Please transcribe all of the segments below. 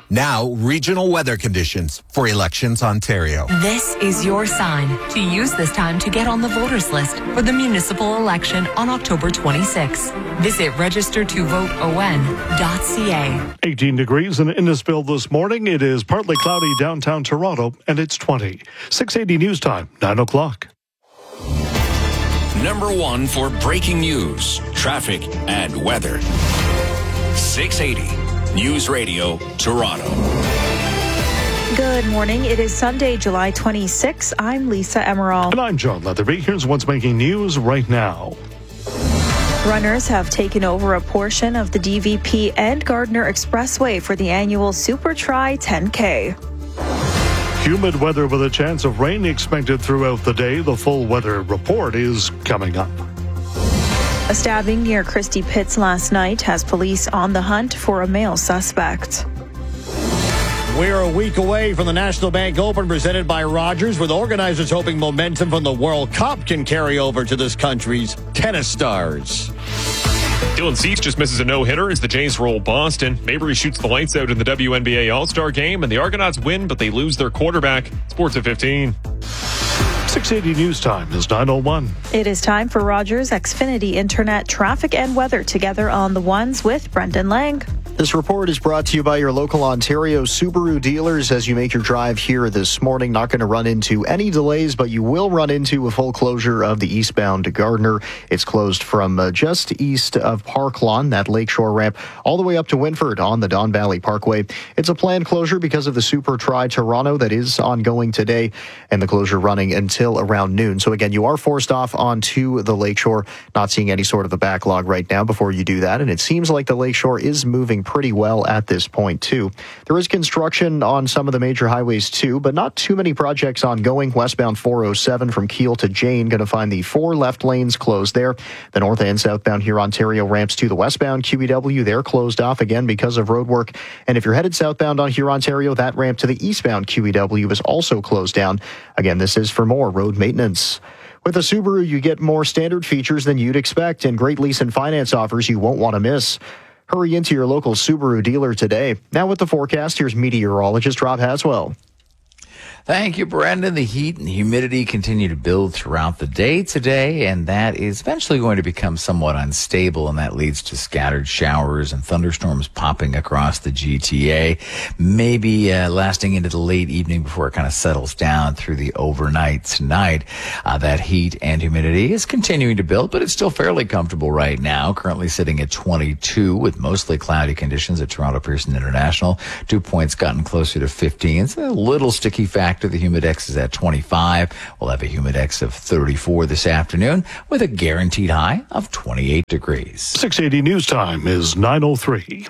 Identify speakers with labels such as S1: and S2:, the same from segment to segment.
S1: Now, regional weather conditions for Elections Ontario.
S2: This is your sign to use this time to get on the voters list for the municipal election on October 26. Visit registertovoteon.ca.
S3: 18 degrees in Innisfil this morning. It is partly cloudy downtown Toronto, and it's 20. 680 News Time, 9 o'clock.
S4: Number one for breaking news, traffic, and weather. 680 News Radio, Toronto.
S5: Good morning. It is Sunday, July 26. I'm Lisa Emerald.
S3: And I'm John Leatherby. Here's what's making news right now.
S5: Runners have taken over a portion of the DVP and Gardiner Expressway for the annual Super Tri 10K.
S3: Humid weather with a chance of rain expected throughout the day. The full weather report is coming up.
S5: A stabbing near Christie Pitts last night has police on the hunt for a male suspect.
S6: We're a week away from the National Bank Open presented by Rogers, with organizers hoping momentum from the World Cup can carry over to this country's tennis stars.
S7: Dylan Cease just misses a no-hitter as the Jays roll Boston. Mabry shoots the lights out in the WNBA All-Star game, and the Argonauts win, but they lose their quarterback. Sports at 15.
S3: 680 News Time is 9:01.
S5: It is time for Rogers Xfinity Internet traffic and weather together on the ones with Brendan Lang.
S8: This report is brought to you by your local Ontario Subaru dealers. As you make your drive here this morning, not going to run into any delays, but you will run into a full closure of the eastbound to Gardiner. It's closed from just east of Park Lawn, that Lakeshore ramp, all the way up to Winford on the Don Valley Parkway. It's a planned closure because of the Super Tri Toronto that is ongoing today, and the closure running until around noon. So again, you are forced off onto the Lakeshore. Not seeing any sort of a backlog right now before you do that, and it seems like the Lakeshore is moving pretty well at this point too. There is construction on some of the major highways too, but not too many projects ongoing. Westbound 407 from Keele to Jane, going to find the 4 left lanes closed there. The north and southbound here Ontario ramps to the westbound QEW, they're closed off again because of road work. And if you're headed southbound on here Ontario, that ramp to the eastbound QEW is also closed down. Again, this is for more road maintenance. With a Subaru, you get more standard features than you'd expect and great lease and finance offers you won't want to miss. Hurry into your local Subaru dealer today. Now with the forecast, here's meteorologist Rob Haswell.
S9: Thank you, Brendan. The heat and humidity continue to build throughout the day today, and that is eventually going to become somewhat unstable, and that leads to scattered showers and thunderstorms popping across the GTA, maybe lasting into the late evening before it kind of settles down through the overnight tonight. That heat and humidity is continuing to build, but it's still fairly comfortable right now, currently sitting at 22 with mostly cloudy conditions at Toronto Pearson International. 2 points gotten closer to 15. It's a little sticky factor. The humidex is at 25. We'll have a humidex of 34 this afternoon with a guaranteed high of 28 degrees.
S3: 680 News Time is 9:03.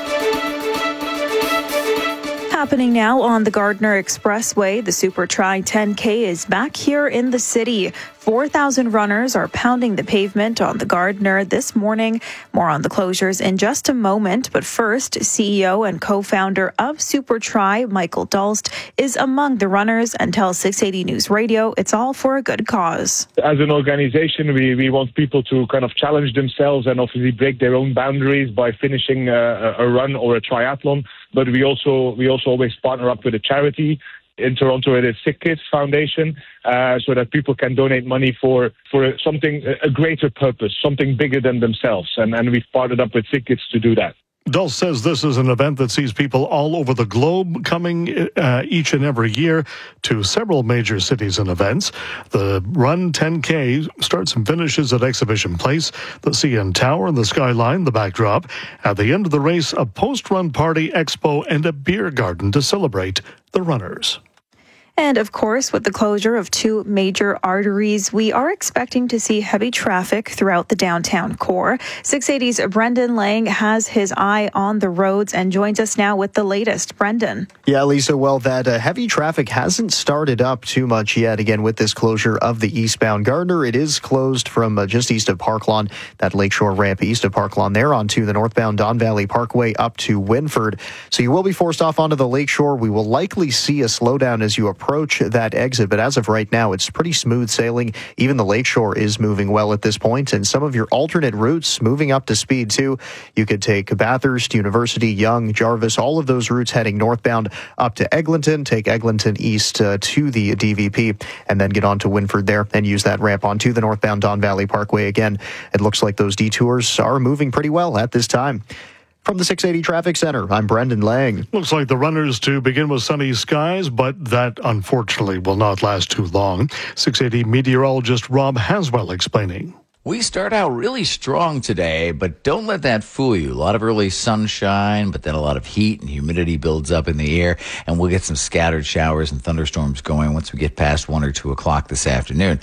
S5: Happening now on the Gardiner Expressway, the Super Tri 10K is back here in the city. 4,000 runners are pounding the pavement on the Gardiner this morning. More on the closures in just a moment. But first, CEO and co-founder of Super Tri, Michael Dulst, is among the runners and tells 680 News Radio it's all for a good cause.
S10: As an organization, we want people to kind of challenge themselves and obviously break their own boundaries by finishing a run or a triathlon. But we also always partner up with a charity. In Toronto, it is Sick Kids Foundation, so that people can donate money for something, a greater purpose, something bigger than themselves. And we've partnered up with Sick Kids to do that.
S3: Dulce says this is an event that sees people all over the globe coming each and every year to several major cities and events. The Run 10K starts and finishes at Exhibition Place, the CN Tower and the Skyline, the backdrop. At the end of the race, a post-run party, expo, and a beer garden to celebrate the runners.
S5: And of course, with the closure of 2 major arteries, we are expecting to see heavy traffic throughout the downtown core. 680's Brendan Lang has his eye on the roads and joins us now with the latest. Brendan.
S8: Yeah, Lisa, well, that heavy traffic hasn't started up too much yet. Again, with this closure of the eastbound Gardiner, it is closed from just east of Park Lawn, that Lakeshore ramp east of Park Lawn there onto the northbound Don Valley Parkway up to Winford. So you will be forced off onto the Lakeshore. We will likely see a slowdown as you approach approach that exit. But as of right now, it's pretty smooth sailing. Even the lakeshore is moving well at this point, and some of your alternate routes moving up to speed too. You could take Bathurst, University, Yonge, Jarvis, all of those routes heading northbound up to Eglinton, take Eglinton east to the DVP, and then get on to Winford there and use that ramp onto the northbound Don Valley Parkway again. It looks like those detours are moving pretty well at this time. From the 680 Traffic Center, I'm Brendan Lang.
S3: Looks like the runners to begin with sunny skies, but that unfortunately will not last too long. 680 meteorologist Rob Haswell explaining.
S9: We start out really strong today, but don't let that fool you. A lot of early sunshine, but then a lot of heat and humidity builds up in the air, and we'll get some scattered showers and thunderstorms going once we get past 1 or 2 o'clock this afternoon.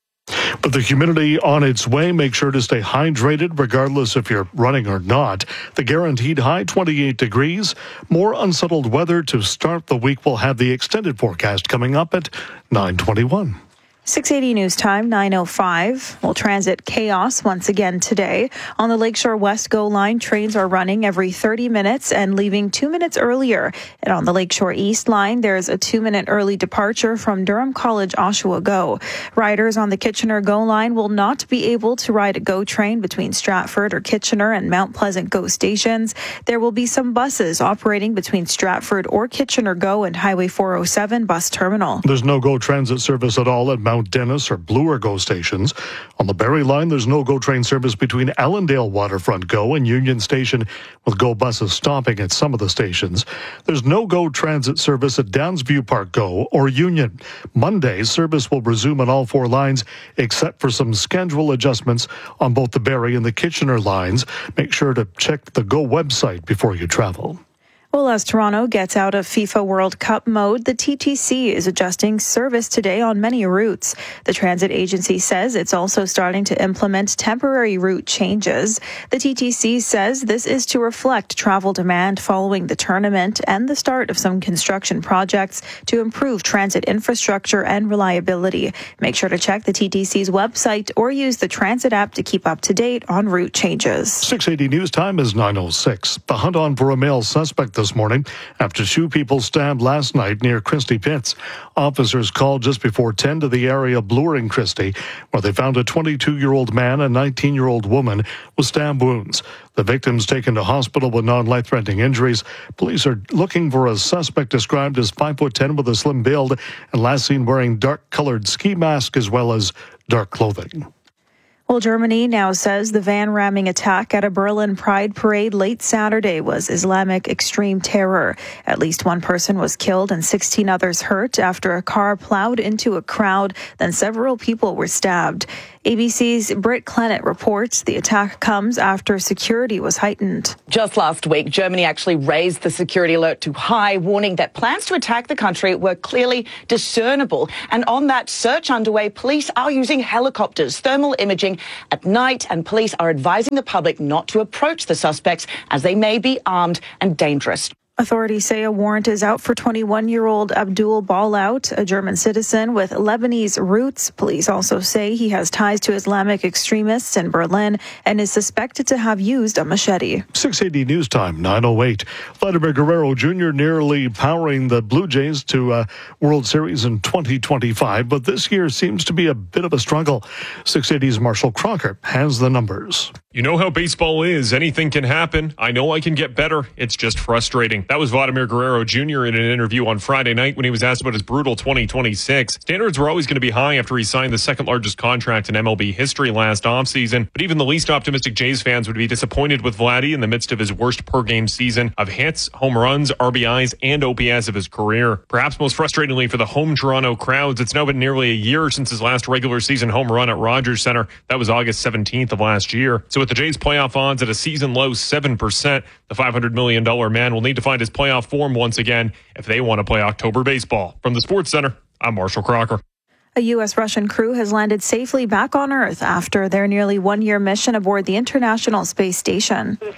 S3: But the humidity on its way. Make sure to stay hydrated regardless if you're running or not. The guaranteed high, 28 degrees. More unsettled weather to start the week. We'll have the extended forecast coming up at 9:21.
S5: 680 News Time, 9:05. Well, transit chaos once again today. On the Lakeshore West GO line, trains are running every 30 minutes and leaving 2 minutes earlier. And on the Lakeshore East line, there's a 2-minute early departure from Durham College Oshawa GO. Riders on the Kitchener GO line will not be able to ride a GO train between Stratford or Kitchener and Mount Pleasant GO stations. There will be some buses operating between Stratford or Kitchener GO and Highway 407 bus terminal.
S3: There's no GO transit service at all at Mount Dennis or Bloor GO stations. On the Barrie line, there's no GO train service between Allendale Waterfront GO and Union Station, with GO buses stopping at some of the stations. There's no GO transit service at Downsview Park GO or Union. Monday, service will resume on all 4 lines, except for some schedule adjustments on both the Barrie and the Kitchener lines. Make sure to check the GO website before you travel.
S5: Well, as Toronto gets out of FIFA World Cup mode, the TTC is adjusting service today on many routes. The transit agency says it's also starting to implement temporary route changes. The TTC says this is to reflect travel demand following the tournament and the start of some construction projects to improve transit infrastructure and reliability. Make sure to check the TTC's website or use the transit app to keep up to date on route changes.
S3: 680 News Time is 9:06. The hunt on for a male suspect this morning after 2 people stabbed last night near Christie Pits. Officers called just before 10 to the area of Bloor and Christie, where they found a 22-year-old man and a 19-year-old woman with stab wounds. The victims taken to hospital with non-life-threatening injuries. Police are looking for a suspect described as 5'10" with a slim build and last seen wearing dark-colored ski mask as well as dark clothing.
S5: Well, Germany now says the van ramming attack at a Berlin Pride parade late Saturday was Islamic extreme terror. At least 1 person was killed and 16 others hurt after a car plowed into a crowd. Then several people were stabbed. ABC's Britt Clennett reports the attack comes after security was heightened.
S11: Just last week, Germany actually raised the security alert to high, warning that plans to attack the country were clearly discernible. And on that search underway, police are using helicopters, thermal imaging at night, and police are advising the public not to approach the suspects as they may be armed and dangerous.
S5: Authorities say a warrant is out for 21-year-old Abdul Balaut, a German citizen with Lebanese roots. Police also say he has ties to Islamic extremists in Berlin and is suspected to have used a machete.
S3: 680 News Time, 9:08. Vladimir Guerrero Jr. nearly powering the Blue Jays to World Series in 2025, but this year seems to be a bit of a struggle. 680's Marshall Crocker has the numbers.
S7: You know how baseball is. Anything can happen. I know I can get better. It's just frustrating. That was Vladimir Guerrero Jr. in an interview on Friday night when he was asked about his brutal 2026. Standards were always going to be high after he signed the second largest contract in MLB history last offseason. But even the least optimistic Jays fans would be disappointed with Vladdy in the midst of his worst per-game season of hits, home runs, RBIs, and OPS of his career. Perhaps most frustratingly for the home Toronto crowds, it's now been nearly a year since his last regular season home run at Rogers Centre. That was August 17th of last year. So with the Jays' playoff odds at a season-low 7%, the $500 million man will need to find his playoff form once again if they want to play October baseball. From the Sports Center, I'm Marshall Crocker.
S5: A U.S.-Russian crew has landed safely back on Earth after their nearly 1-year mission aboard the International Space Station.
S12: The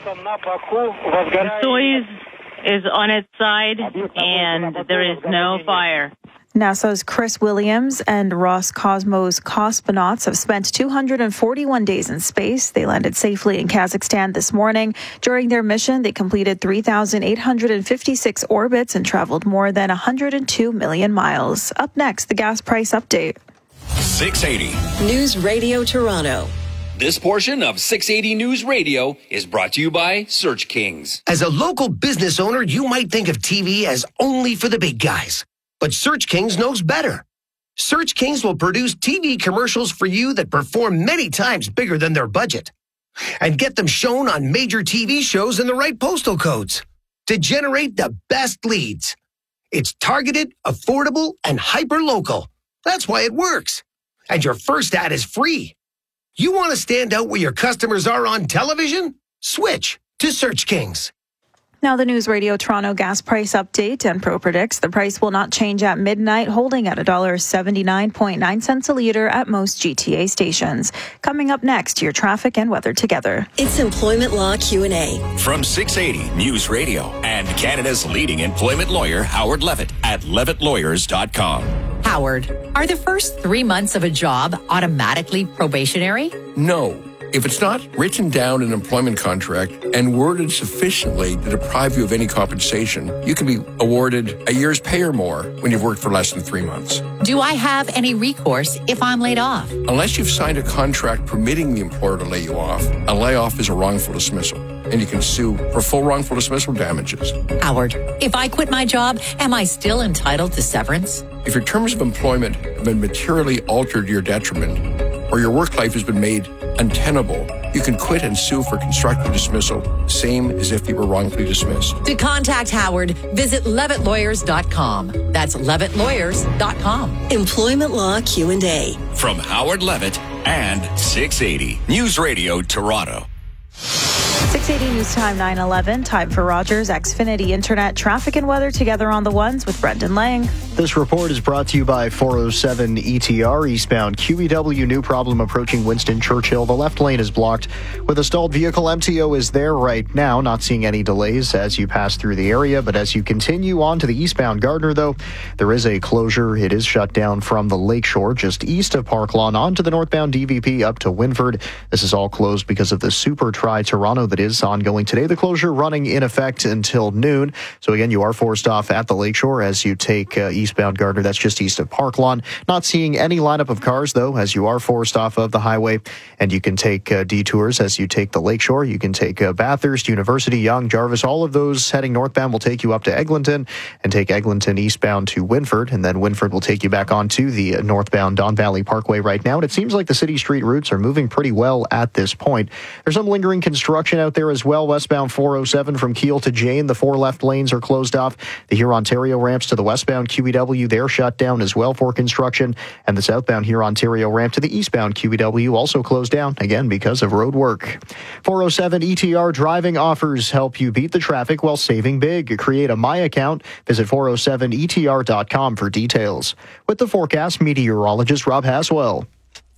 S12: Soyuz is on its side, and there is no fire.
S5: NASA's Chris Williams and Roscosmos cosmonauts have spent 241 days in space. They landed safely in Kazakhstan this morning. During their mission, they completed 3,856 orbits and traveled more than 102 million miles. Up next, the gas price update.
S4: 680
S12: News Radio Toronto.
S13: This portion of 680 News Radio is brought to you by Search Kings.
S14: As a local business owner, you might think of TV as only for the big guys. But Search Kings knows better. Search Kings will produce TV commercials for you that perform many times bigger than their budget. And get them shown on major TV shows in the right postal codes to generate the best leads. It's targeted, affordable, and hyper-local. That's why it works. And your first ad is free. You want to stand out where your customers are on television? Switch to Search Kings.
S5: Now the News Radio Toronto gas price update. Enpro predicts the price will not change at midnight, holding at $1.79.9 a litre at most GTA stations. Coming up next, your traffic and weather together.
S12: It's Employment Law Q&A.
S4: From 680 News Radio and Canada's leading employment lawyer, Howard Levitt at levittlawyers.com.
S15: Howard, are the first 3 months of a job automatically probationary?
S16: No. If it's not written down in an employment contract and worded sufficiently to deprive you of any compensation, you can be awarded a year's pay or more when you've worked for less than 3 months.
S15: Do I have any recourse if I'm laid off?
S16: Unless you've signed a contract permitting the employer to lay you off, a layoff is a wrongful dismissal, and you can sue for full wrongful dismissal damages.
S15: Howard, if I quit my job, am I still entitled to severance?
S16: If your terms of employment have been materially altered to your detriment, or your work life has been made untenable, you can quit and sue for constructive dismissal, same as if you were wrongfully dismissed.
S15: To contact Howard, visit levittlawyers.com. That's levittlawyers.com.
S12: Employment Law Q&A.
S4: From Howard Levitt and 680 News Radio Toronto.
S5: 680 News Time 9:11. Time for Rogers Xfinity Internet traffic and weather together on the ones with Brendan Lang.
S8: This report is brought to you by 407 ETR eastbound QEW. New problem approaching Winston Churchill. The left lane is blocked with a stalled vehicle. MTO is there right now. Not seeing any delays as you pass through the area. But as you continue on to the eastbound Gardner, though, there is a closure. It is shut down from the Lakeshore just east of Park Lawn onto the northbound DVP up to Winford. This is all closed because of the Super Tri-Toronto that is ongoing today. The closure running in effect until noon. So again, you are forced off at the Lakeshore as you take eastbound Gardner. That's just east of Park Lawn. Not seeing any lineup of cars, though, as you are forced off of the highway. And you can take detours as you take the Lakeshore. You can take Bathurst, University, Yonge, Jarvis. All of those heading northbound will take you up to Eglinton and take Eglinton eastbound to Winford. And then Winford will take you back onto the northbound Don Valley Parkway right now. And it seems like the city street routes are moving pretty well at this point. There's some lingering construction out there as well. Westbound 407 from Keele to Jane. The 4 left lanes are closed off. The Huron-Ontario ramps to the westbound QEW, they're shut down as well for construction. And the southbound Huron-Ontario ramp to the eastbound QEW also closed down, again, because of road work. 407 ETR driving offers help you beat the traffic while saving big. Create a My Account. Visit 407etr.com for details. With the forecast, meteorologist Rob Haswell.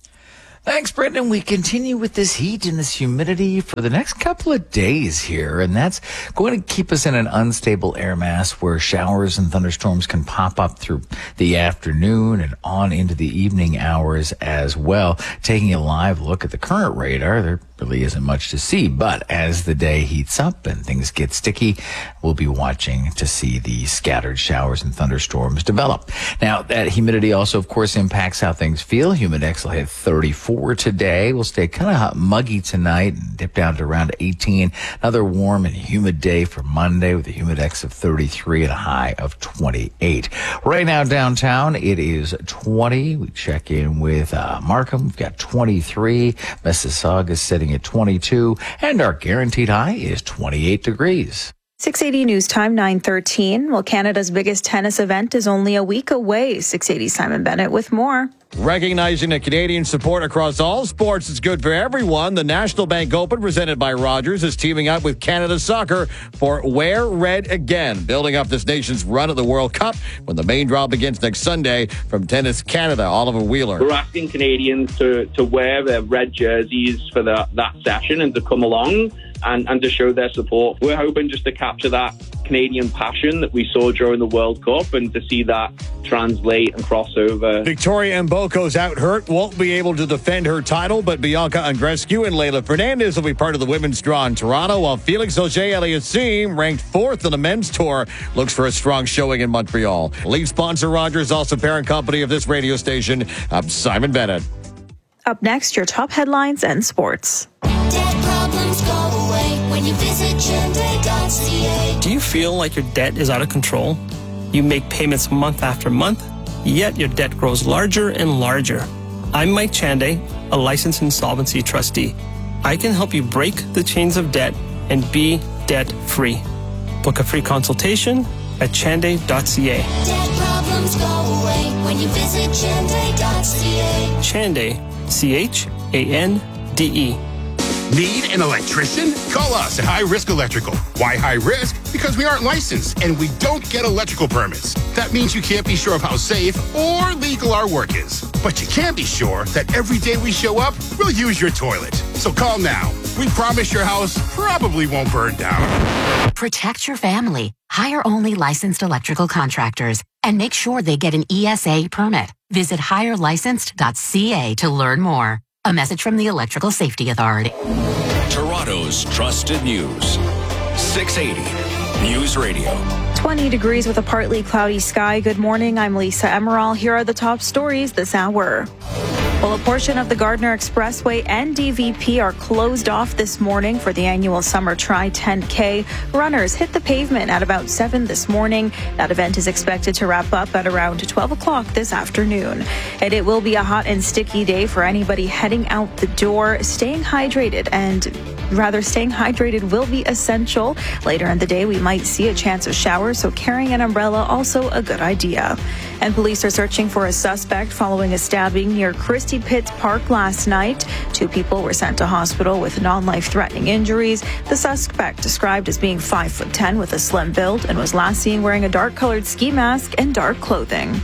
S9: Thanks, Brendan. We continue with this heat and this humidity for the next couple of days here, and that's going to keep us in an unstable air mass where showers and thunderstorms can pop up through the afternoon and on into the evening hours as well. Taking a live look at the current radar, there really isn't much to see, but as the day heats up and things get sticky, we'll be watching to see the scattered showers and thunderstorms develop. Now, that humidity also, of course, impacts how things feel. Humidex will hit 34 today. We'll stay kind of hot, muggy tonight and dip down to around 18. Another warm and humid day for Monday with a humidex of 33 and a high of 28. Right now downtown, it is 20. We check in with Markham. We've got 23. Mississauga is sitting at 22, and our guaranteed high is 28 degrees.
S5: 680 News Time 9:13. Well, Canada's biggest tennis event is only a week away. 680 Simon Bennett with more.
S6: Recognizing that Canadian support across all sports is good for everyone, the National Bank Open, presented by Rogers, is teaming up with Canada Soccer for Wear Red Again, building up this nation's run at the World Cup when the main draw begins next Sunday. From Tennis Canada, Oliver Wheeler.
S17: We're asking Canadians to wear their red jerseys for that session and to come along. and to show their support. We're hoping just to capture that Canadian passion that we saw during the World Cup and to see that translate and cross over.
S6: Victoria Mboko's out hurt, won't be able to defend her title, but Bianca Andreescu and Leylah Fernandez will be part of the women's draw in Toronto, while Felix Auger-Aliassime, ranked 4th in the men's tour, looks for a strong showing in Montreal. Lead sponsor Rogers, also parent company of this radio station. I'm Simon Bennett.
S5: Up next, your top headlines and sports.
S18: Debt problems go away when you visit Chande.ca.
S19: Do you feel like your debt is out of control? You make payments month after month, yet your debt grows larger and larger. I'm Mike Chande, a licensed insolvency trustee. I can help you break the chains of debt and be debt-free. Book a free consultation at Chande.ca.
S18: Debt problems go away when you visit Chande.ca.
S19: Chande, C-H-A-N-D-E.
S20: Need an electrician? Call us at High Risk Electrical. Why high risk? Because we aren't licensed and we don't get electrical permits. That means you can't be sure of how safe or legal our work is. But you can be sure that every day we show up, we'll use your toilet. So call now. We promise your house probably won't burn down.
S21: Protect your family. Hire only licensed electrical contractors and make sure they get an ESA permit. Visit hirelicensed.ca to learn more. A message from the Electrical Safety Authority.
S4: Toronto's trusted news. 680 News Radio.
S5: 20 degrees with a partly cloudy sky. Good morning. I'm Lisa Emerald. Here are the top stories this hour. Well, a portion of the Gardner Expressway and DVP are closed off this morning for the annual Summer Tri 10K. Runners hit the pavement at about 7 this morning. That event is expected to wrap up at around 12 o'clock this afternoon. And it will be a hot and sticky day for anybody heading out the door. Staying hydrated will be essential. Later in the day, we might see a chance of showers, so carrying an umbrella also a good idea. And police are searching for a suspect following a stabbing near Christie Pitts Park last night. 2 people were sent to hospital with non-life-threatening injuries. The suspect, described as being 5'10" with a slim build, and was last seen wearing a dark-colored ski mask and dark clothing.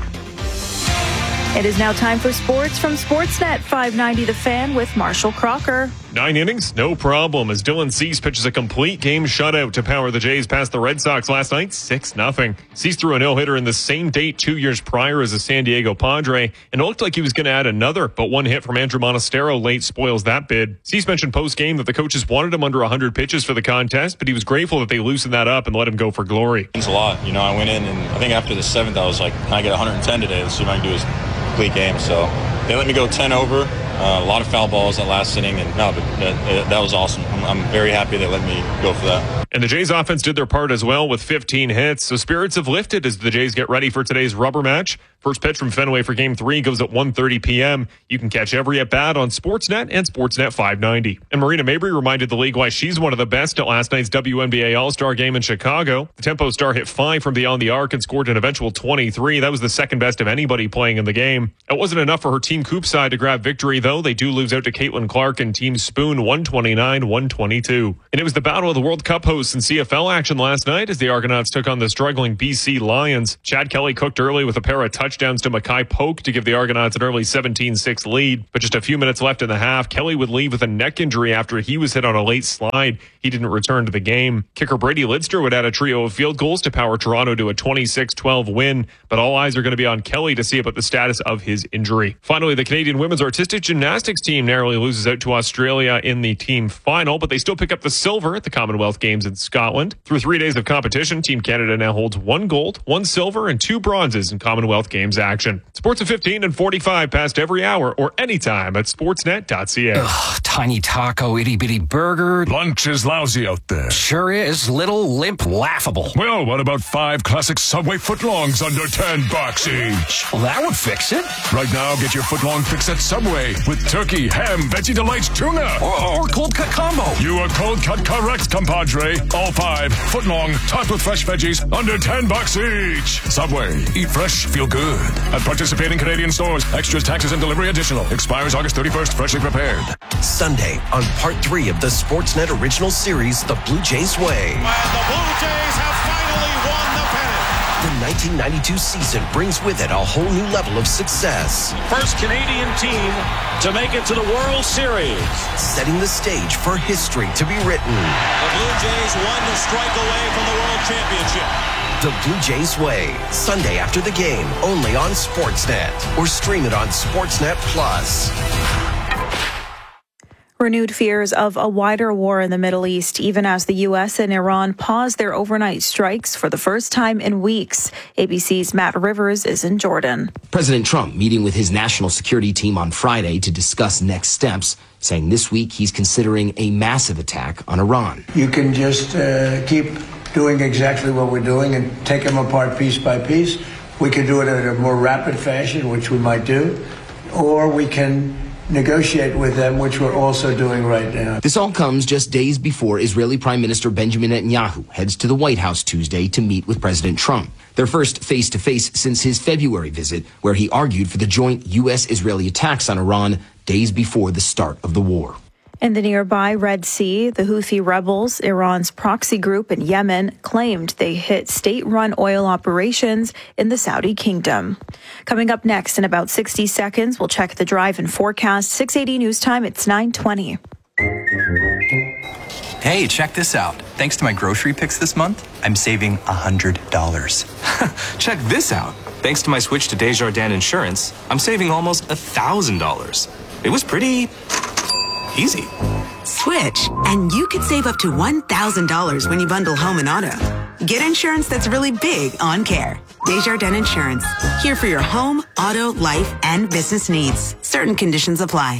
S5: It is now time for sports from Sportsnet 590 The Fan with Marshall Crocker.
S7: 9 innings, no problem, as Dylan Cease pitches a complete game shutout to power the Jays past the Red Sox last night, 6-0. Cease threw a no-hitter in the same date 2 years prior as a San Diego Padre, and it looked like he was going to add another, but one hit from Andrew Monasterio late spoils that bid. Cease mentioned post-game that the coaches wanted him under 100 pitches for the contest, but he was grateful that they loosened that up and let him go for glory.
S22: It means a lot. You know, I went in, and I think after the 7th, I was like, can I get 110 today? Let's see if I can do a complete game. So they let me go 10 over. A lot of foul balls that last inning, and that was awesome. I'm very happy they let me go for that.
S7: And the Jays offense did their part as well with 15 hits. So spirits have lifted as the Jays get ready for today's rubber match. First pitch from Fenway for Game 3 goes at 1:30 p.m. You can catch every at-bat on Sportsnet and Sportsnet 590. And Marina Mabry reminded the league why she's one of the best at last night's WNBA All-Star game in Chicago. The Tempo star hit 5 from beyond the arc and scored an eventual 23. That was the second best of anybody playing in the game. It wasn't enough for her Team Coop side to grab victory, though. They do lose out to Caitlin Clark and Team Spoon 129-122. And it was the battle of the World Cup hosts in CFL action last night as the Argonauts took on the struggling BC Lions. Chad Kelly cooked early with a pair of touchdowns to Mackay Polk to give the Argonauts an early 17-6 lead. But just a few minutes left in the half, Kelly would leave with a neck injury after he was hit on a late slide. He didn't return to the game. Kicker Brady Lidster would add a trio of field goals to power Toronto to a 26-12 win. But all eyes are going to be on Kelly to see about the status of his injury. Finally, the Canadian women's artistic gymnastics team narrowly loses out to Australia in the team final, but they still pick up the silver at the Commonwealth Games in Scotland. Through 3 days of competition, Team Canada now holds 1 gold, 1 silver, and 2 bronzes in Commonwealth Games action. Sports at 15 and 45 past every hour or anytime at sportsnet.ca.
S23: Ugh, tiny taco, itty-bitty burger.
S24: Lunch is lousy out there.
S23: Sure is. Little, limp, laughable.
S24: Well, what about 5 classic Subway footlongs under $10 each?
S23: Well, that would fix it.
S24: Right now, get your footlong fix at Subway with turkey, ham, Veggie Delights, tuna.
S23: Or cold cut combo.
S24: You are cold cut correct, compadre. All 5 footlong, topped with fresh veggies, under $10 each. Subway. Eat fresh, feel good. At participating Canadian stores, extras, taxes, and delivery additional. Expires August 31st, freshly prepared.
S25: Sunday, on part 3 of the Sportsnet original series, The Blue Jays Way.
S26: And the Blue Jays have finally won the pennant.
S25: The 1992 season brings with it a whole new level of success.
S1: First Canadian team to make it to the World Series.
S25: Setting the stage for history to be written.
S1: The Blue Jays one strike away from the World Championship.
S25: The Blue Jays Way, Sunday after the game, only on Sportsnet. Or stream it on Sportsnet Plus.
S5: Renewed fears of a wider war in the Middle East, even as the U.S. and Iran pause their overnight strikes for the first time in weeks. ABC's Matt Rivers is in Jordan.
S2: President Trump meeting with his national security team on Friday to discuss next steps, saying this week he's considering a massive attack on Iran.
S3: You can just keep doing exactly what we're doing and take them apart piece by piece. We can do it in a more rapid fashion, which we might do, or we can negotiate with them, which we're also doing right now.
S2: This all comes just days before Israeli Prime Minister Benjamin Netanyahu heads to the White House Tuesday to meet with President Trump. Their first face-to-face since his February visit, where he argued for the joint U.S.-Israeli attacks on Iran days before the start of the war.
S5: In the nearby Red Sea, the Houthi rebels, Iran's proxy group in Yemen, claimed they hit state-run oil operations in the Saudi kingdom. Coming up next in about 60 seconds, we'll check the drive and forecast. 680 News Time, it's 9:20.
S10: Hey, check this out. Thanks to my grocery picks this month, I'm saving $100. Check this out. Thanks to my switch to Desjardins Insurance, I'm saving almost $1,000. It was pretty easy.
S11: Switch, and you could save up to $1,000 when you bundle home and auto. Get insurance that's really big on care. Desjardins Insurance, here for your home, auto, life, and business needs. Certain conditions apply.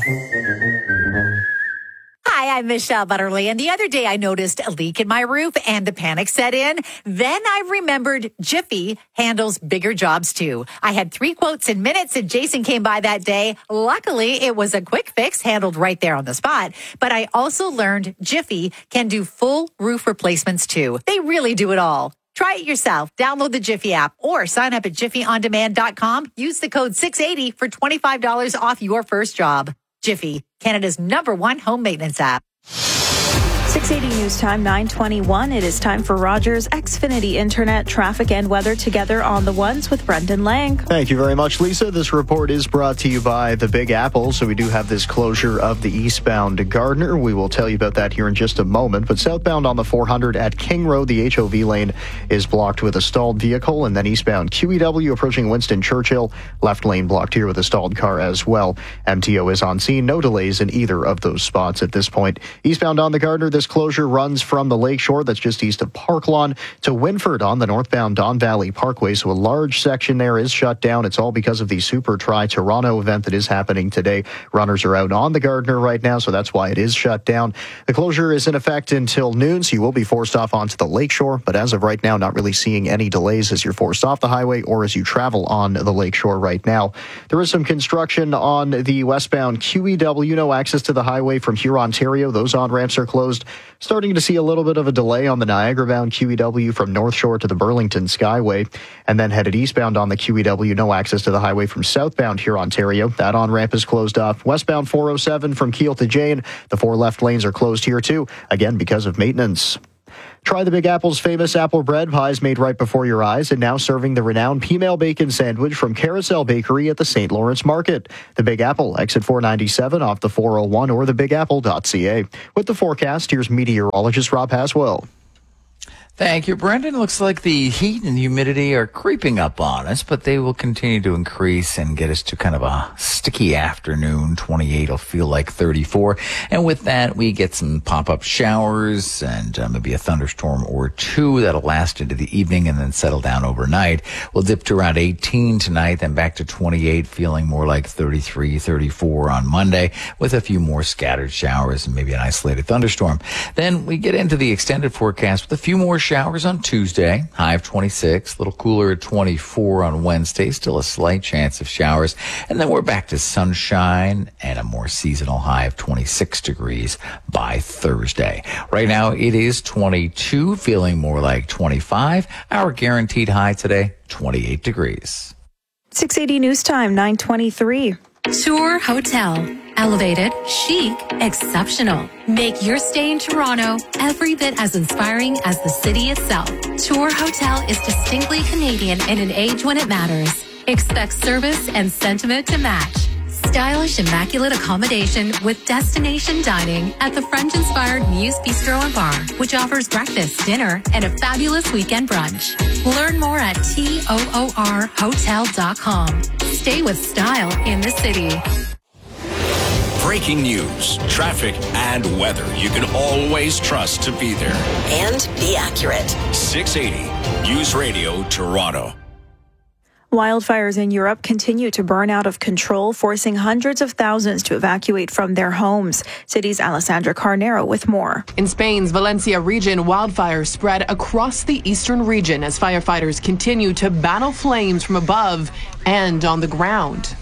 S15: Hi, I'm Michelle Butterly, and the other day I noticed a leak in my roof and the panic set in. Then I remembered Jiffy handles bigger jobs too. I had 3 quotes in minutes and Jason came by that day. Luckily, it was a quick fix handled right there on the spot. But I also learned Jiffy can do full roof replacements too. They really do it all. Try it yourself. Download the Jiffy app or sign up at jiffyondemand.com. Use the code 680 for $25 off your first job. Jiffy, Canada's #1 home maintenance app.
S5: 680 News Time, 9:21. It is time for Rogers Xfinity Internet, traffic and weather together on the ones with Brendan Lang.
S8: Thank you very much, Lisa. This report is brought to you by the Big Apple. So we do have this closure of the eastbound to Gardner. We will tell you about that here in just a moment. But southbound on the 400 at King Road, the HOV lane is blocked with a stalled vehicle. And then eastbound QEW approaching Winston Churchill, left lane blocked here with a stalled car as well. MTO is on scene. No delays in either of those spots at this point. Eastbound on the Gardner, this closure runs from the Lakeshore, that's just east of Park Lawn, to Winford on the northbound Don Valley Parkway. So a large section there is shut down. It's all because of the Super Tri-Toronto event that is happening today. Runners are out on the Gardner right now, so that's why it is shut down. The closure is in effect until noon, so you will be forced off onto the Lakeshore. But as of right now, not really seeing any delays as you're forced off the highway or as you travel on the Lakeshore right now. There is some construction on the westbound QEW. No access to the highway from Huron, Ontario. Those on-ramps are closed. Starting to see a little bit of a delay on the Niagara-bound QEW from North Shore to the Burlington Skyway, and then headed eastbound on the QEW. No access to the highway from southbound here, Ontario. That on-ramp is closed off. Westbound 407 from Kiel to Jane. The 4 left lanes are closed here too, again because of maintenance. Try the Big Apple's famous apple bread pies made right before your eyes and now serving the renowned P-Mail Bacon Sandwich from Carousel Bakery at the St. Lawrence Market. The Big Apple, exit 497 off the 401 or thebigapple.ca. With the forecast, here's meteorologist Rob Haswell.
S9: Thank you, Brendan. Looks like the heat and humidity are creeping up on us, but they will continue to increase and get us to kind of a sticky afternoon. 28 will feel like 34. And with that, we get some pop-up showers and maybe a thunderstorm or 2 that'll last into the evening and then settle down overnight. We'll dip to around 18 tonight, then back to 28, feeling more like 33, 34 on Monday, with a few more scattered showers and maybe an isolated thunderstorm. Then we get into the extended forecast with a few more showers on Tuesday, high of 26, a little cooler at 24 on Wednesday, still a slight chance of showers, and then we're back to sunshine and a more seasonal high of 26 degrees by Thursday. Right now it is 22, feeling more like 25. Our guaranteed high today, 28 degrees.
S5: 680 News Time, 9:23.
S21: Tour Hotel. Elevated, chic, exceptional. Make your stay in Toronto every bit as inspiring as the city itself. Tour Hotel is distinctly Canadian in an age when it matters. Expect service and sentiment to match. Stylish, immaculate accommodation with destination dining at the French-inspired Muse Bistro and Bar, which offers breakfast, dinner, and a fabulous weekend brunch. Learn more at toorhotel.com. Stay with style in the city.
S4: Breaking news, traffic, and weather you can always trust to be there.
S12: And be accurate.
S4: 680 News Radio Toronto.
S5: Wildfires in Europe continue to burn out of control, forcing hundreds of thousands to evacuate from their homes. City's Alessandra Carnero with more.
S13: In Spain's Valencia region, wildfires spread across the eastern region as firefighters continue to battle flames from above and on the ground.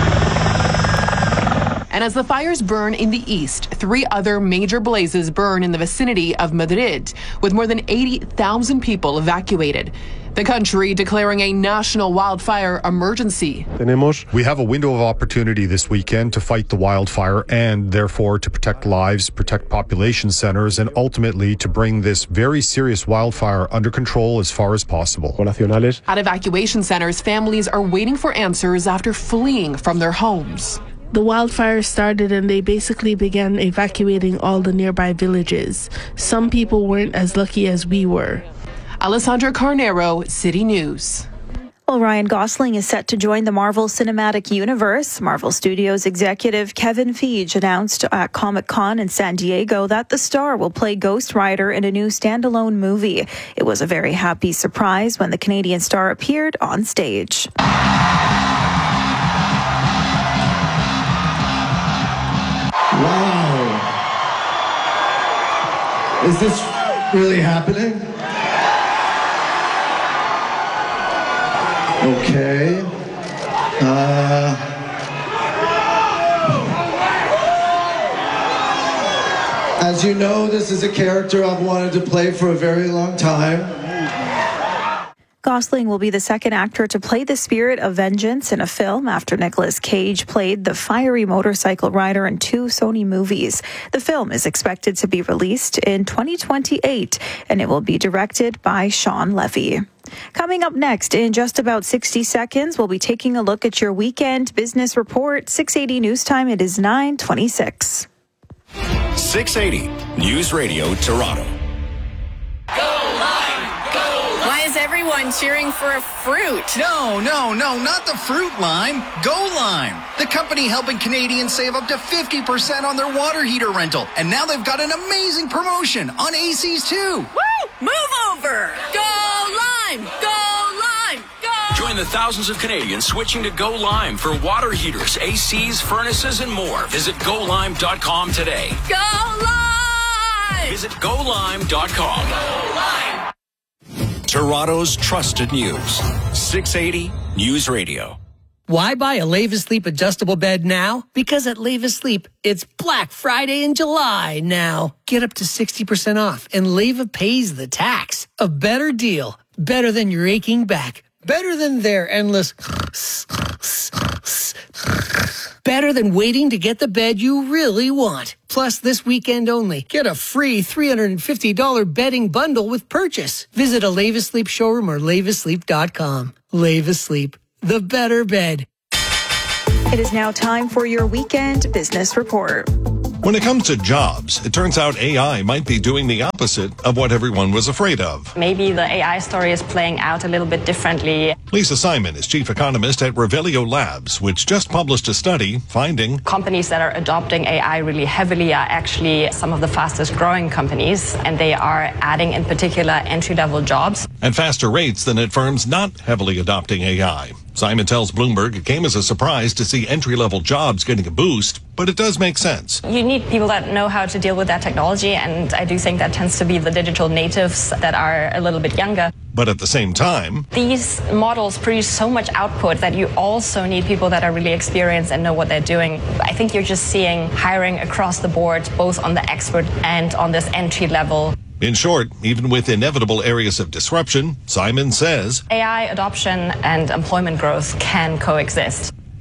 S13: And as the fires burn in the east, 3 other major blazes burn in the vicinity of Madrid, with more than 80,000 people evacuated. The country declaring a national wildfire emergency.
S14: We have a window of opportunity this weekend to fight the wildfire and therefore to protect lives, protect population centers, and ultimately to bring this very serious wildfire under control as far as possible.
S13: At evacuation centers, families are waiting for answers after fleeing from their homes.
S16: The wildfire started and they basically began evacuating all the nearby villages. Some people weren't as lucky as we were.
S13: Alessandra Carnero, City News.
S5: Well, Ryan Gosling is set to join the Marvel Cinematic Universe. Marvel Studios executive Kevin Feige announced at Comic-Con in San Diego that the star will play Ghost Rider in a new standalone movie. It was a very happy surprise when the Canadian star appeared on stage.
S17: Wow. Is this really happening? Okay. As you know, this is a character I've wanted to play for a very long time.
S5: Gosling will be the second actor to play the spirit of vengeance in a film after Nicolas Cage played the fiery motorcycle rider in 2 Sony movies. The film is expected to be released in 2028, and it will be directed by Sean Levy. Coming up next, in just about 60 seconds, we'll be taking a look at your weekend business report. 680 News Time, it is 9:26.
S4: 680 News Radio Toronto.
S26: Why is everyone cheering for a fruit?
S27: No, not the fruit lime. Go Lime, the company helping Canadians save up to 50% on their water heater rental. And now they've got an amazing promotion on ACs too.
S26: Woo! Move over! Go Lime! Go Lime! Go!
S4: Join the thousands of Canadians switching to Go Lime for water heaters, ACs, furnaces, and more. Visit golime.com today.
S26: Go Lime!
S4: Visit golime.com.
S26: Go Lime!
S4: Toronto's trusted news. 680 News Radio.
S28: Why buy a Leva Sleep adjustable bed now? Because at Leva Sleep, it's Black Friday in July now. Get up to 60% off, and Leva pays the tax. A better deal. Better than your aching back. Better than their endless... Better than waiting to get the bed you really want. Plus, this weekend only, get a free $350 bedding bundle with purchase. Visit a Leva Sleep showroom or levasleep.com. Leva Sleep, the better bed.
S5: It is now time for your weekend business report.
S29: When it comes to jobs, it turns out AI might be doing the opposite of what everyone was afraid of.
S30: Maybe the AI story is playing out a little bit differently.
S29: Lisa Simon is chief economist at Revelio Labs, which just published a study finding
S30: companies that are adopting AI really heavily are actually some of the fastest growing companies, and they are adding in particular entry-level jobs.
S29: At faster rates than at firms not heavily adopting AI. Simon tells Bloomberg it came as a surprise to see entry-level jobs getting a boost, but it does make sense.
S30: You need people that know how to deal with that technology, and I do think that tends to be the digital natives that are a little bit younger.
S29: But at the same time,
S30: these models produce so much output that you also need people that are really experienced and know what they're doing. I think you're just seeing hiring across the board, both on the expert and on this entry level.
S29: In short, even with inevitable areas of disruption, Simon says
S30: AI adoption and employment growth can coexist.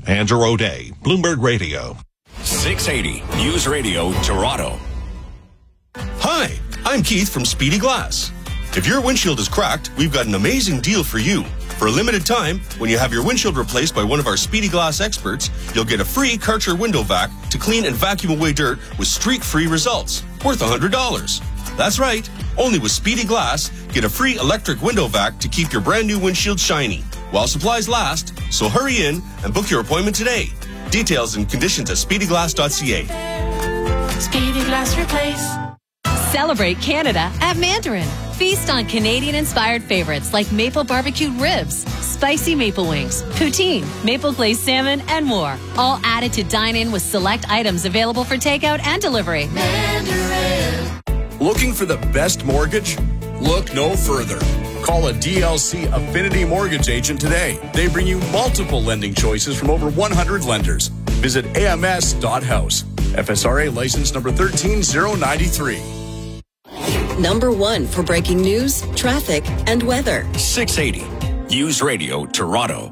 S29: Andrew O'Day, Bloomberg Radio.
S4: 680 News Radio Toronto.
S1: Hi, I'm Keith from Speedy Glass. If your windshield is cracked, we've got an amazing deal for you. For a limited time, when you have your windshield replaced by one of our Speedy Glass experts, you'll get a free Karcher window vac to clean and vacuum away dirt with streak-free results, worth $100. That's right. Only with Speedy Glass, get a free electric window vac to keep your brand new windshield shiny while supplies last. So hurry in and book your appointment today. Details and conditions at speedyglass.ca.
S6: Speedy Glass Replace.
S7: Celebrate Canada at Mandarin. Feast on Canadian-inspired favorites like maple barbecued ribs, spicy maple wings, poutine, maple glazed salmon, and more. All added to dine in with select items available for takeout and delivery.
S6: Mandarin.
S18: Looking for the best mortgage? Look no further. Call a DLC Affinity Mortgage agent today. They bring you multiple lending choices from over 100 lenders. Visit ams.house. FSRA license number 13093.
S12: Number 1 for breaking news, traffic, and weather.
S4: 680 News Radio Toronto.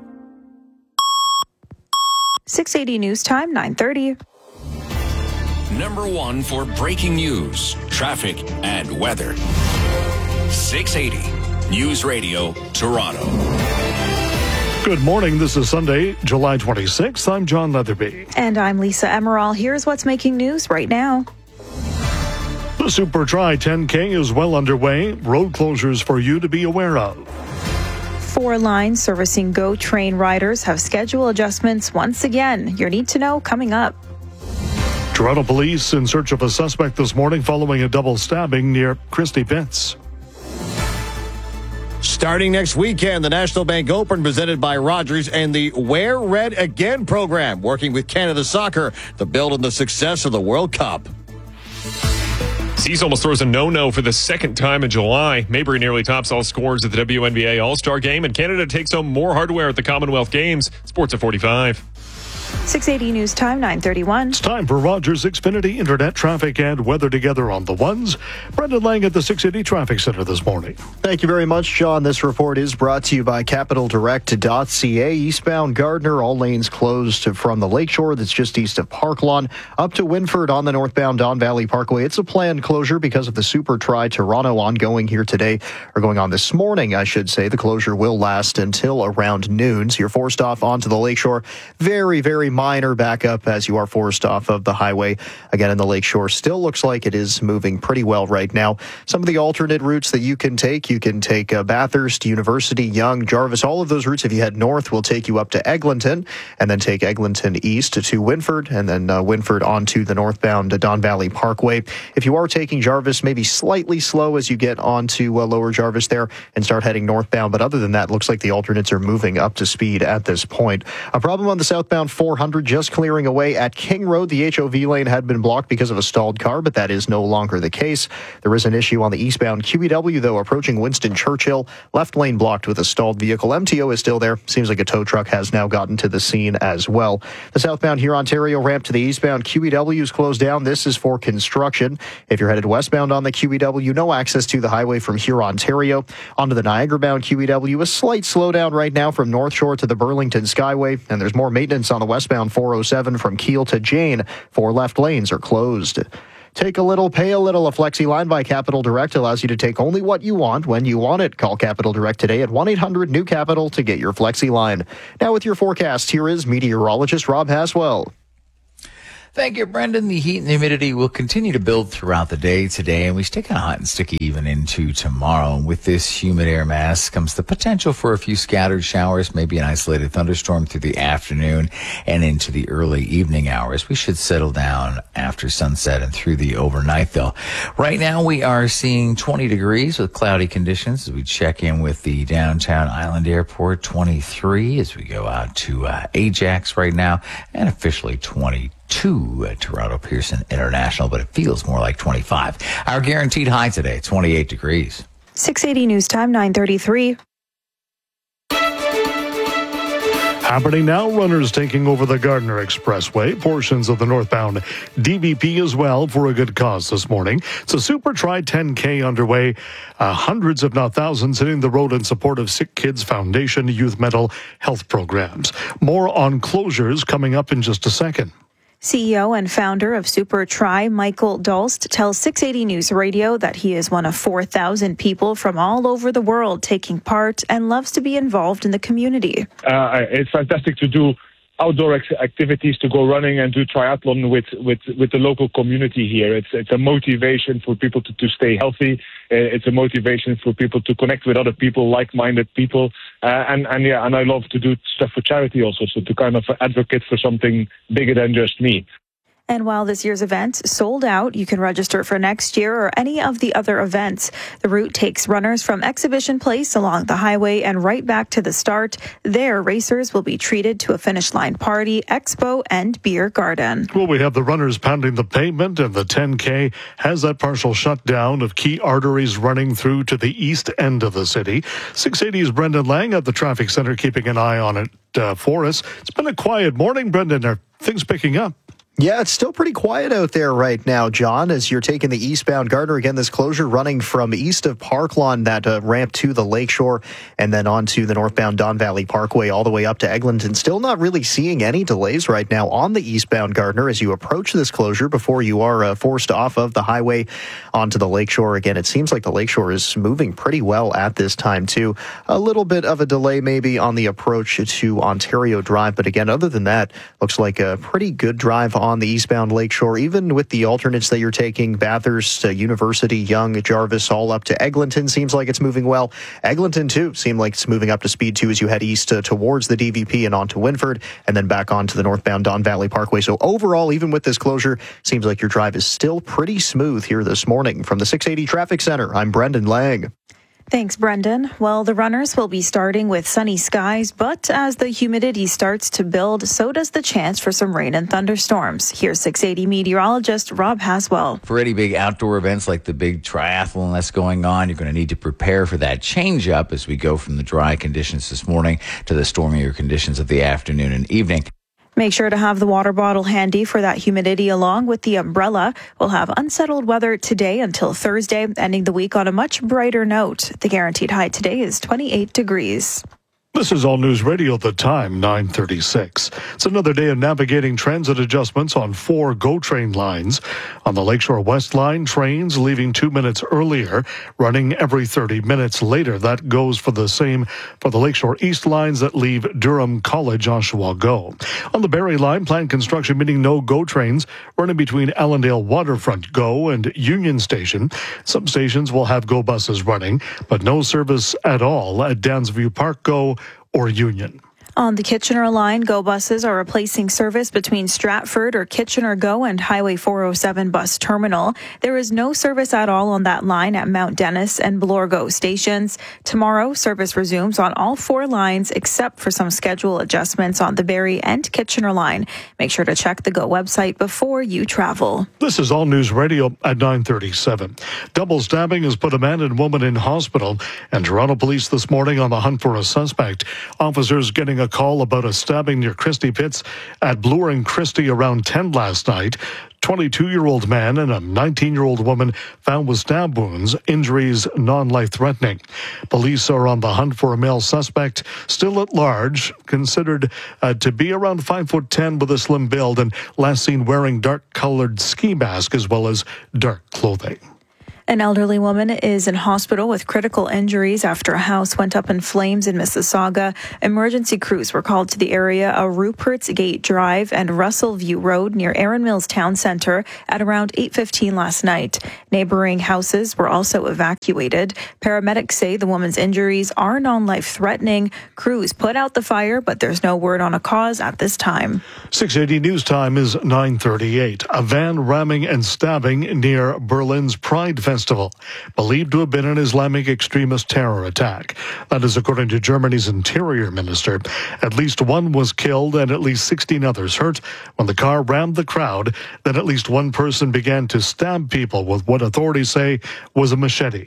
S5: 680 News Time, 9:30.
S4: Number 1 for breaking news, traffic, and weather. 680 News Radio Toronto.
S19: Good morning. This is Sunday, July 26th. I'm John Leatherby.
S5: And I'm Lisa Emerald. Here's what's making news right now.
S19: The Super Tri 10K is well underway. Road closures for you to be aware of.
S5: 4 lines servicing GO train riders have schedule adjustments once again. Your need to know coming up.
S19: Toronto police in search of a suspect this morning following a double stabbing near Christie Pitts.
S20: Starting next weekend, the National Bank Open presented by Rogers and the Wear Red Again program, working with Canada Soccer to build on the success of the World Cup.
S22: Seas almost throws a no-no for the second time in July. Maybury nearly tops all scores at the WNBA All-Star Game, and Canada takes home more hardware at the Commonwealth Games. Sports at 45.
S5: 680 News Time, 9:31.
S19: It's time for Rogers Xfinity Internet traffic and weather together on the ones. Brendan Lang at the 680 Traffic Center this morning.
S8: Thank you very much, John. This report is brought to you by CapitalDirect.ca. Eastbound Gardner, all lanes closed from the Lakeshore that's just east of Park Lawn up to Winford on the northbound Don Valley Parkway. It's a planned closure because of the Super Tri Toronto ongoing here today, or going on this morning, I should say. The closure will last until around noon. So you're forced off onto the Lakeshore. Very minor backup as you are forced off of the highway. Again, in the Lakeshore, still looks like it is moving pretty well right now. Some of the alternate routes that you can take Bathurst, University, Yonge, Jarvis. All of those routes, if you head north, will take you up to Eglinton, and then take Eglinton east to Winford, and then Winford onto the northbound Don Valley Parkway. If you are taking Jarvis, maybe slightly slow as you get onto Lower Jarvis there and start heading northbound. But other than that, looks like the alternates are moving up to speed at this point. A problem on the southbound 400 just clearing away at King Road. The HOV lane had been blocked because of a stalled car, but that is no longer the case. There is an issue on the eastbound QEW, though, approaching Winston Churchill. Left lane blocked with a stalled vehicle. MTO is still there. Seems like a tow truck has now gotten to the scene as well. The southbound here Ontario ramp to the eastbound QEW is closed down. This is for construction. If you're headed westbound on the QEW, no access to the highway from here Ontario. Onto the Niagara-bound QEW, a slight slowdown right now from North Shore to the Burlington Skyway, and there's more maintenance on the westbound 407 from Kiel to Jane. 4 left lanes are closed. Take a little, pay a little. A Flexi line by Capital Direct allows you to take only what you want when you want it. Call Capital Direct today at 1-800-NEW-CAPITAL to get your Flexi line. Now with your forecast, here is meteorologist Rob Haswell.
S9: Thank you, Brendan. The heat and humidity will continue to build throughout the day today, and we stay kind of hot and sticky even into tomorrow. And with this humid air mass comes the potential for a few scattered showers, maybe an isolated thunderstorm through the afternoon and into the early evening hours. We should settle down after sunset and through the overnight, though. Right now, we are seeing 20 degrees with cloudy conditions as we check in with the downtown Island Airport, 23 as we go out to Ajax right now, and officially 22 at Toronto Pearson International, but it feels more like 25. Our guaranteed high today, 28 degrees.
S5: 680 News Time, 9:33.
S19: Happening now, runners taking over the Gardner Expressway, portions of the northbound DVP as well for a good cause this morning. It's a Super Tri 10K underway. Hundreds, if not thousands, hitting the road in support of Sick Kids Foundation youth mental health programs. More on closures coming up in just a second.
S5: CEO and founder of Super Tri, Michael Dulst, tells 680 News Radio that he is one of 4,000 people from all over the world taking part and loves to be involved in the community.
S2: It's fantastic to do outdoor activities, to go running and do triathlon with the local community here. It's a motivation for people to stay healthy. It's a motivation for people to connect with other people, like-minded people. And I love to do stuff for charity also, so to kind of advocate for something bigger than just me.
S5: And while this year's event sold out, you can register for next year or any of the other events. The route takes runners from Exhibition Place along the highway and right back to the start. There, racers will be treated to a finish line party, expo, and beer garden.
S19: Well, we have the runners pounding the pavement, and the 10K has that partial shutdown of key arteries running through to the east end of the city. 680's Brendan Lang at the traffic center keeping an eye on it for us. It's been a quiet morning, Brendan. Are things picking up?
S8: Yeah, it's still pretty quiet out there right now, John, as you're taking the eastbound Gardner. Again, this closure running from east of Parklawn, that ramp to the lakeshore, and then onto the northbound Don Valley Parkway all the way up to Eglinton. Still not really seeing any delays right now on the eastbound Gardner as you approach this closure before you are forced off of the highway onto the lakeshore. Again, it seems like the lakeshore is moving pretty well at this time, too. A little bit of a delay maybe on the approach to Ontario Drive, but again, other than that, looks like a pretty good drive on the eastbound lakeshore, even with the alternates that you're taking, Bathurst, University, Young, Jarvis, all up to Eglinton. Seems like it's moving well. Eglinton, too, seems like it's moving up to speed, too, as you head east towards the DVP and onto Winford, and then back onto the northbound Don Valley Parkway. So overall, even with this closure, seems like your drive is still pretty smooth here this morning. From the 680 Traffic Center, I'm Brendan Lang.
S5: Thanks, Brendan. Well, the runners will be starting with sunny skies, but as the humidity starts to build, so does the chance for some rain and thunderstorms. Here's 680 meteorologist Rob Haswell.
S9: For any big outdoor events like the big triathlon that's going on, you're going to need to prepare for that change up as we go from the dry conditions this morning to the stormier conditions of the afternoon and evening.
S5: Make sure to have the water bottle handy for that humidity along with the umbrella. We'll have unsettled weather today until Thursday, ending the week on a much brighter note. The guaranteed high today is 28 degrees.
S19: This is All News Radio, the time, 9:36. It's another day of navigating transit adjustments on 4 GO train lines. On the Lakeshore West line, trains leaving 2 minutes earlier, running every 30 minutes later. That goes for the same for the Lakeshore East lines that leave Durham College, Oshawa GO. On the Barrie line, planned construction meaning no GO trains running between Allendale Waterfront GO and Union Station. Some stations will have GO buses running, but no service at all at Downsview Park GO or Union.
S5: On the Kitchener line, GO buses are replacing service between Stratford or Kitchener GO and Highway 407 bus terminal. There is no service at all on that line at Mount Dennis and Bloor GO stations. Tomorrow, service resumes on all 4 lines except for some schedule adjustments on the Barrie and Kitchener line. Make sure to check the GO website before you travel.
S19: This is All News Radio at 9:37. Double stabbing has put a man and woman in hospital, and Toronto police this morning on the hunt for a suspect. Officers getting a call about a stabbing near Christie Pits at Bloor and Christie around 10 last night. 22-year-old man and a 19-year-old woman found with stab wounds, injuries non-life-threatening. Police are on the hunt for a male suspect, still at large, considered to be around 5'10" with a slim build and last seen wearing dark-colored ski mask as well as dark clothing.
S5: An elderly woman is in hospital with critical injuries after a house went up in flames in Mississauga. Emergency crews were called to the area of Rupert's Gate Drive and Russell View Road near Erin Mills Town Centre at around 8:15 last night. Neighboring houses were also evacuated. Paramedics say the woman's injuries are non-life-threatening. Crews put out the fire, but there's no word on a cause at this time.
S19: 680 News Time is 9:38. A van ramming and stabbing near Berlin's Pride Festival, believed to have been an Islamic extremist terror attack. That is according to Germany's interior minister. At least one was killed and at least 16 others hurt when the car rammed the crowd. Then at least one person began to stab people with what authorities say was a machete.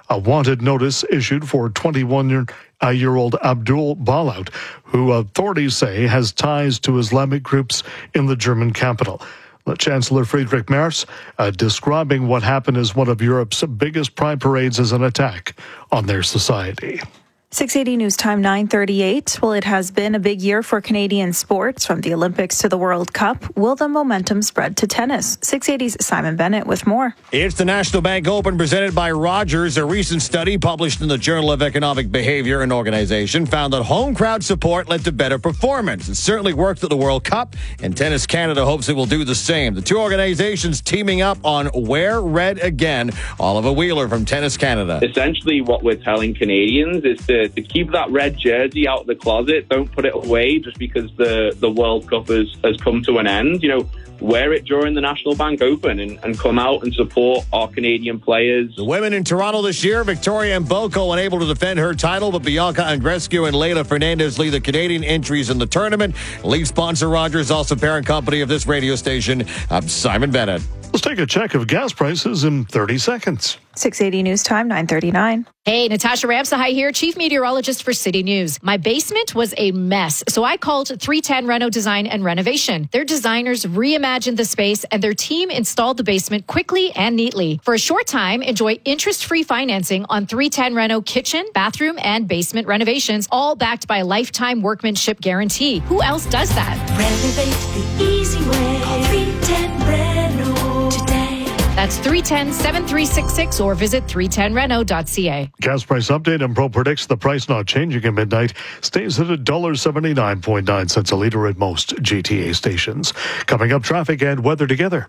S19: A wanted notice issued for 21-year-old Abdul Balaut, who authorities say has ties to Islamic groups in the German capital. Chancellor Friedrich Merz describing what happened as one of Europe's biggest pride parades as an attack on their society.
S5: 680 News Time 9:38. Well, it has been a big year for Canadian sports, from the Olympics to the World Cup. Will the momentum spread to tennis? 680's Simon Bennett with more.
S20: It's the National Bank Open presented by Rogers. A recent study published in the Journal of Economic Behavior and Organization found that home crowd support led to better performance. It certainly worked at the World Cup, and Tennis Canada hopes it will do the same. The two organizations teaming up on Wear Red Again. Oliver Wheeler from Tennis Canada.
S3: Essentially, what we're telling Canadians is to keep that red jersey out of the closet. Don't put it away just because the World Cup has come to an end. You know, wear it during the National Bank Open and come out and support our Canadian players.
S20: The women in Toronto this year, Victoria Mboko unable to defend her title, but Bianca Andreescu and Leylah Fernandez lead the Canadian entries in the tournament. Lead sponsor Rogers, also parent company of this radio station. I'm Simon Bennett.
S19: Let's take a check of gas prices in 30 seconds.
S5: 680 News Time 9:39.
S10: Hey, Natasha Ramsahai here, Chief Meteorologist for City News. My basement was a mess, so I called 310 Reno Design and Renovation. Their designers reimagined the space, and their team installed the basement quickly and neatly. For a short time, enjoy interest-free financing on 310 Reno kitchen, bathroom, and basement renovations, all backed by a lifetime workmanship guarantee. Who else does that?
S6: Renovate the easy way. Call 310 Reno today.
S10: That's 310-7366 or visit 310reno.ca.
S19: Gas price update, and Pro predicts the price not changing at midnight stays at $1.79.9 a litre at most GTA stations. Coming up, traffic and weather together.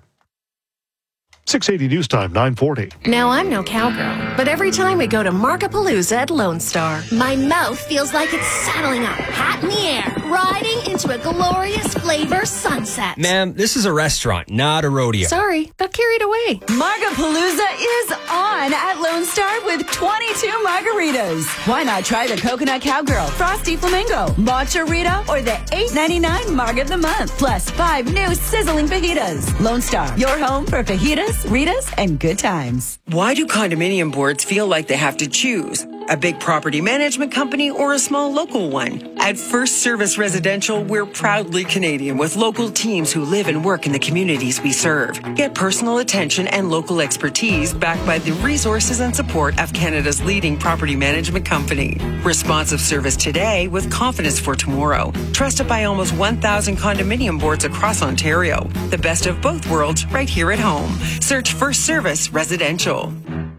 S19: 680 News Time 9:40.
S11: Now, I'm no cowgirl, but every time we go to Margapalooza at Lone Star,
S14: my mouth feels like it's saddling up, hat in the air, riding into a glorious flavor sunset.
S15: Ma'am, this is a restaurant, not a rodeo.
S11: Sorry, got carried away.
S16: Margapalooza is on at Lone Star with 22 margaritas. Why not try the Coconut Cowgirl, Frosty Flamingo, Matcha Rita, or the $8.99 Marg of the Month, plus 5 new sizzling fajitas. Lone Star, your home for fajitas, Ritas, and good times.
S21: Why do condominium boards feel like they have to choose? A big property management company or a small local one? At First Service Residential, we're proudly Canadian with local teams who live and work in the communities we serve. Get personal attention and local expertise backed by the resources and support of Canada's leading property management company. Responsive service today with confidence for tomorrow. Trusted by almost 1,000 condominium boards across Ontario. The best of both worlds right here at home. Search First Service Residential.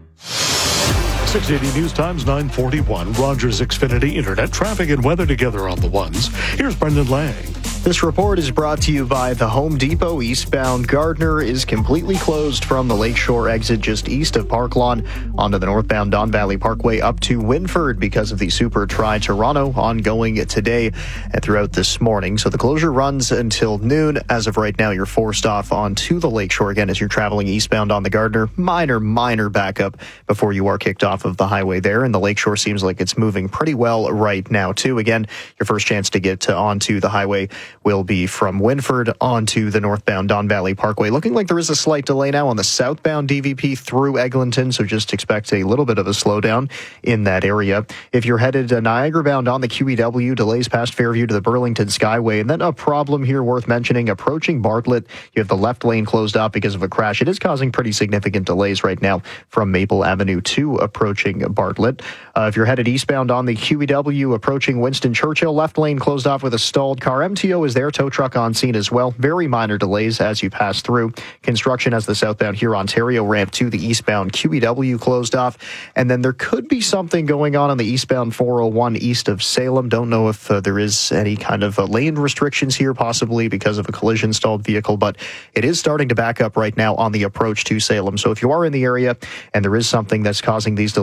S19: 680 News Times 9:41. Rogers Xfinity Internet, traffic and weather together on the ones. Here's Brendan Lang.
S8: This report is brought to you by the Home Depot. Eastbound Gardner is completely closed from the Lakeshore exit just east of Park Lawn onto the northbound Don Valley Parkway up to Winford because of the Super Tri-Toronto ongoing today and throughout this morning. So the closure runs until noon. As of right now, you're forced off onto the Lakeshore again as you're traveling eastbound on the Gardner. Minor backup before you are kicked off of the highway there. And the Lakeshore seems like it's moving pretty well right now, too. Again, your first chance to get onto the highway will be from Winford onto the northbound Don Valley Parkway. Looking like there is a slight delay now on the southbound DVP through Eglinton, so just expect a little bit of a slowdown in that area. If you're headed Niagara bound on the QEW, delays past Fairview to the Burlington Skyway. And then a problem here worth mentioning, approaching Bartlett, you have the left lane closed off because of a crash. It is causing pretty significant delays right now from Maple Avenue to approaching Bartlett. If you're headed eastbound on the QEW, approaching Winston Churchill, left lane closed off with a stalled car. MTO is there, tow truck on scene as well. Very minor delays as you pass through. Construction as the southbound Huron-Ontario ramp to the eastbound QEW closed off. And then there could be something going on the eastbound 401 east of Salem. Don't know if there is any kind of lane restrictions here, possibly because of a collision stalled vehicle, but it is starting to back up right now on the approach to Salem. So if you are in the area and there is something that's causing these delays,